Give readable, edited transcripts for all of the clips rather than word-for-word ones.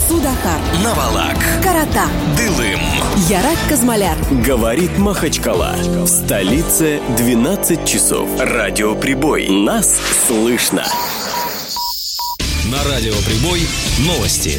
Судахар, Навалак, Карата, Дылым, Ярак Казмаляр. Говорит Махачкала. В столице 12 часов. Радиоприбой. Нас слышно. на Радиоприбой новости.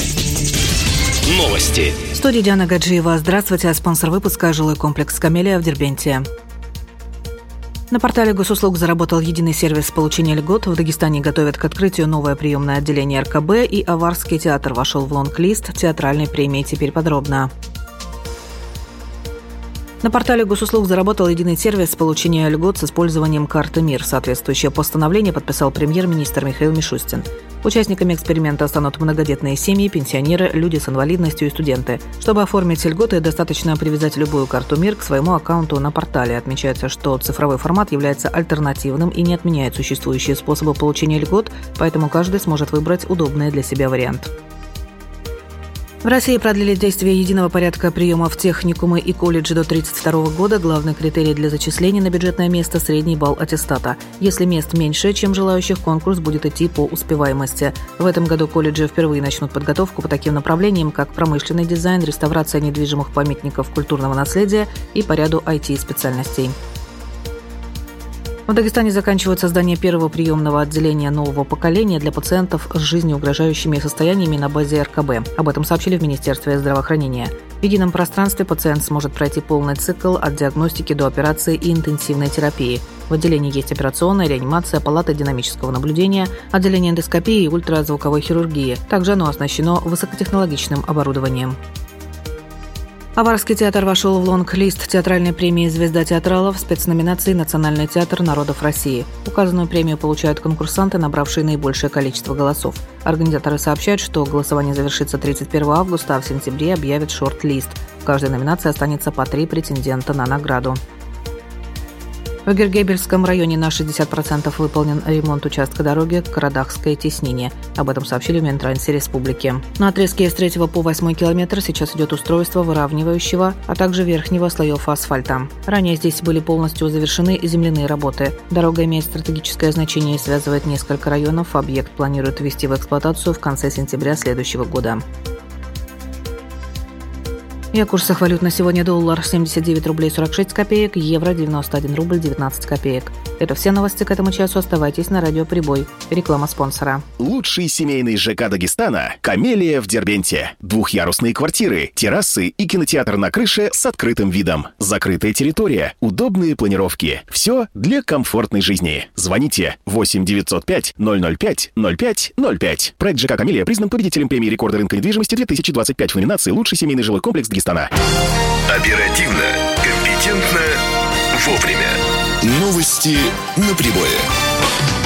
В студии Диана Гаджиева. Здравствуйте. Спонсор выпуска – жилой комплекс «Камелия» в Дербенте. На портале госуслуг заработал единый сервис получения льгот. В Дагестане готовят к открытию новое приемное отделение РКБ, и Аварский театр вошел в лонг-лист театральной премии. Теперь подробно. На портале госуслуг заработал единый сервис получения льгот с использованием карты МИР. Соответствующее постановление подписал премьер-министр Михаил Мишустин. Участниками эксперимента станут многодетные семьи, пенсионеры, люди с инвалидностью и студенты. Чтобы оформить льготы, достаточно привязать любую карту МИР к своему аккаунту на портале. Отмечается, что цифровой формат является альтернативным и не отменяет существующие способы получения льгот, поэтому каждый сможет выбрать удобный для себя вариант. В России продлили действие единого порядка приема в техникумы и колледжи до 1932 года. Главный критерий для зачисления на бюджетное место – средний балл аттестата. Если мест меньше, чем желающих, конкурс будет идти по успеваемости. В этом году колледжи впервые начнут подготовку по таким направлениям, как промышленный дизайн, реставрация недвижимых памятников культурного наследия и по ряду IT-специальностей. В Дагестане заканчивают создание первого приемного отделения нового поколения для пациентов с жизнеугрожающими состояниями на базе РКБ. Об этом сообщили в Министерстве здравоохранения. В едином пространстве пациент сможет пройти полный цикл от диагностики до операции и интенсивной терапии. В отделении есть операционная, реанимация, палата динамического наблюдения, отделение эндоскопии и ультразвуковой хирургии. Также оно оснащено высокотехнологичным оборудованием. Аварский театр вошел в лонг-лист театральной премии «Звезда театралов» в спецноминации «Национальный театр народов России». Указанную премию получают конкурсанты, набравшие наибольшее количество голосов. Организаторы сообщают, что голосование завершится 31 августа, а в сентябре объявят шорт-лист. В каждой номинации останется по 3 претендента на награду. В Гергебельском районе на 60% выполнен ремонт участка дороги Карадахское Теснине. Об этом сообщили в Минтрансе Республики. На отрезке с 3 по 8 километр сейчас идет устройство выравнивающего, а также верхнего слоев асфальта. Ранее здесь были полностью завершены земляные работы. Дорога имеет стратегическое значение и связывает несколько районов. Объект планируют ввести в эксплуатацию в конце сентября следующего года. И о курсах валют на сегодня: доллар 79 рублей 46 копеек, евро 91 рубль 19 копеек. Это все новости к этому часу. Оставайтесь на Радиоприбой. Реклама спонсора. Лучший семейный ЖК Дагестана – «Камелия» в Дербенте. Двухъярусные квартиры, террасы и кинотеатр на крыше с открытым видом. Закрытая территория, удобные планировки. Все для комфортной жизни. Звоните 8 905 005 05 05. Проект ЖК «Камелия» признан победителем премии рекорда рынка недвижимости 2025 в номинации «Лучший семейный жилой комплекс Дагестана». Оперативно, компетентно, вовремя. Новости на прибое.